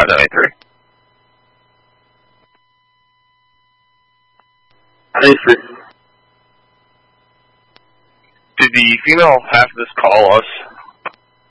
5983. Did the female half of this call us